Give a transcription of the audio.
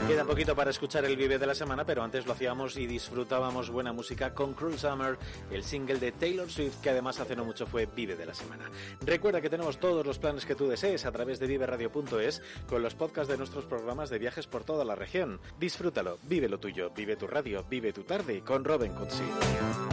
Queda poquito para escuchar el Vive de la semana, pero antes lo hacíamos y disfrutábamos buena música con Cruel Summer, el single de Taylor Swift, que además hace no mucho fue Vive de la semana. Recuerda que tenemos todos los planes que tú desees a través de viveradio.es, con los podcasts de nuestros programas de viajes por toda la región. Disfrútalo, vive lo tuyo, vive tu radio, vive tu tarde con Robin Cutsi.